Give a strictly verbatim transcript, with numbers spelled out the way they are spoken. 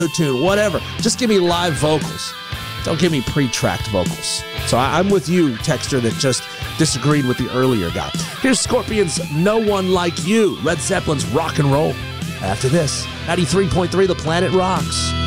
tune, whatever. Just give me live vocals. Don't give me pre-tracked vocals. So I, I'm with you, texter, that just disagreed with the earlier guy. Here's Scorpions' No One Like You, Led Zeppelin's Rock and Roll. After this, ninety-three point three The Planet Rocks.